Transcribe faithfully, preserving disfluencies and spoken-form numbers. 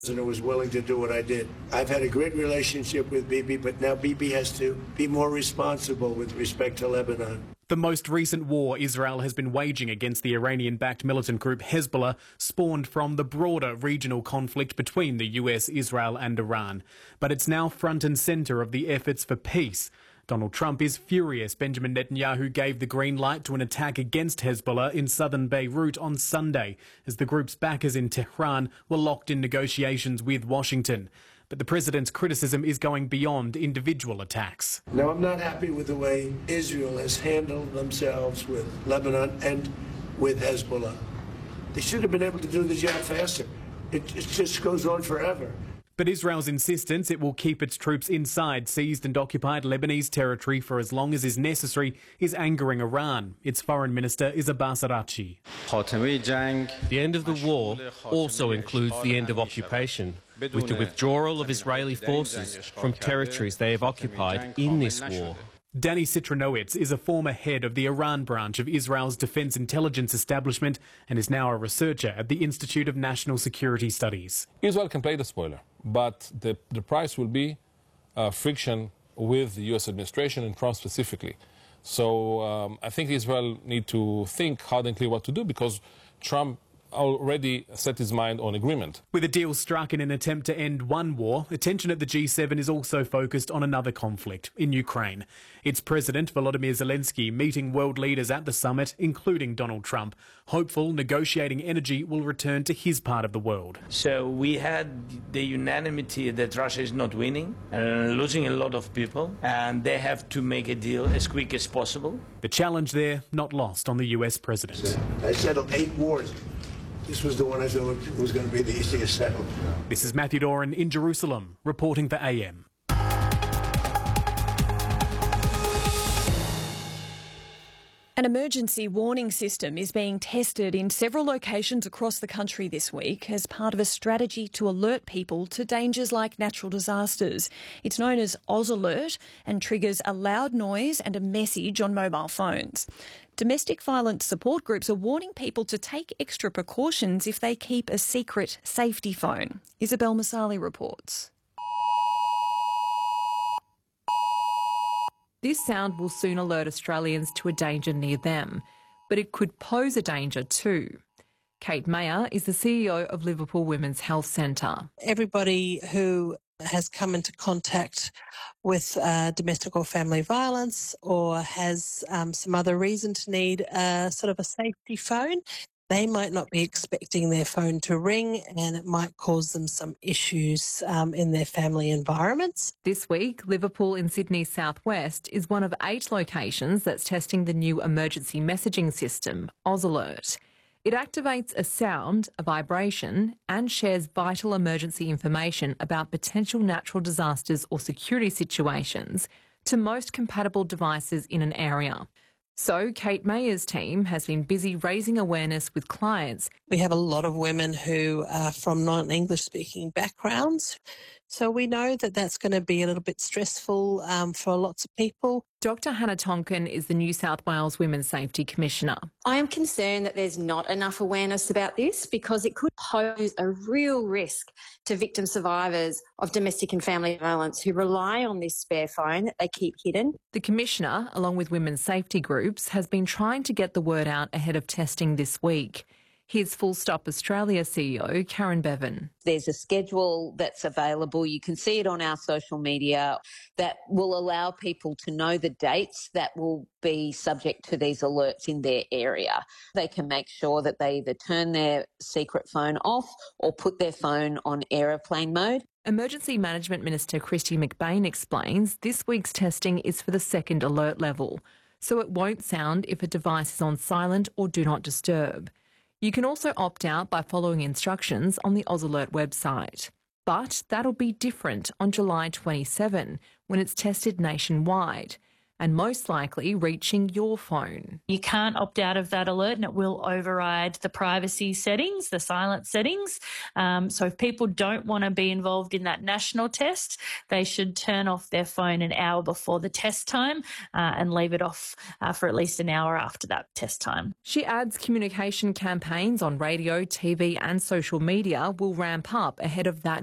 President was willing to do what I did. I've had a great relationship with Bibi, but now Bibi has to be more responsible with respect to Lebanon. The most recent war Israel has been waging against the Iranian-backed militant group Hezbollah spawned from the broader regional conflict between the U S, Israel and Iran. But it's now front and centre of the efforts for peace. Donald Trump is furious Benjamin Netanyahu gave the green light to an attack against Hezbollah in southern Beirut on Sunday, as the group's backers in Tehran were locked in negotiations with Washington. But the president's criticism is going beyond individual attacks. Now, I'm not happy with the way Israel has handled themselves with Lebanon and with Hezbollah. They should have been able to do the job faster. It, it just goes on forever. But Israel's insistence it will keep its troops inside seized and occupied Lebanese territory for as long as is necessary is angering Iran. Its foreign minister is Abbas Araghchi. The end of the war also includes the end of occupation, with the withdrawal of Israeli forces from territories they have occupied in this war. Danny Citronowitz is a former head of the Iran branch of Israel's defence intelligence establishment and is now a researcher at the Institute of National Security Studies. Israel can play the spoiler, but the, the price will be uh, friction with the U S administration and Trump specifically. So um, I think Israel need to think hard and clear what to do, because Trump already set his mind on agreement. With a deal struck in an attempt to end one war, attention at the G seven is also focused on another conflict in Ukraine. Its president, Volodymyr Zelensky, meeting world leaders at the summit, including Donald Trump, hopeful negotiating energy will return to his part of the world. So we had the unanimity that Russia is not winning and losing a lot of people, and they have to make a deal as quick as possible. The challenge there not lost on the U S president. I settled eight wars. This was the one I thought was going to be the easiest settled. This is Matthew Doran in Jerusalem, reporting for A M. An emergency warning system is being tested in several locations across the country this week as part of a strategy to alert people to dangers like natural disasters. It's known as Oz Alert and triggers a loud noise and a message on mobile phones. Domestic violence support groups are warning people to take extra precautions if they keep a secret safety phone. Isabel Masali reports. This sound will soon alert Australians to a danger near them, but it could pose a danger too. Kate Mayer is the C E O of Liverpool Women's Health Centre. Everybody who has come into contact with uh, domestic or family violence or has um, some other reason to need a sort of a safety phone, they might not be expecting their phone to ring, and it might cause them some issues um, in their family environments. This week, Liverpool in Sydney's southwest is one of eight locations that's testing the new emergency messaging system, Oz Alert. It activates a sound, a vibration, and shares vital emergency information about potential natural disasters or security situations to most compatible devices in an area. So Kate Mayer's team has been busy raising awareness with clients. We have a lot of women who are from non-English speaking backgrounds, so we know that that's going to be a little bit stressful um, for lots of people. Doctor Hannah Tonkin is the New South Wales Women's Safety Commissioner. I am concerned that there's not enough awareness about this because it could pose a real risk to victim survivors of domestic and family violence who rely on this spare phone that they keep hidden. The Commissioner, along with women's safety groups, has been trying to get the word out ahead of testing this week. Here's Full Stop Australia C E O Karen Bevan. There's a schedule that's available. You can see it on our social media that will allow people to know the dates that will be subject to these alerts in their area. They can make sure that they either turn their secret phone off or put their phone on aeroplane mode. Emergency Management Minister Kristy McBain explains this week's testing is for the second alert level, so it won't sound if a device is on silent or do not disturb. You can also opt out by following instructions on the Oz Alert website. But that'll be different on July twenty-seventh, when it's tested nationwide. and most likely reaching your phone. You can't opt out of that alert and it will override the privacy settings, the silent settings. Um, so if people don't want to be involved in that national test, they should turn off their phone an hour before the test time uh, and leave it off uh, for at least an hour after that test time. She adds communication campaigns on radio, T V and social media will ramp up ahead of that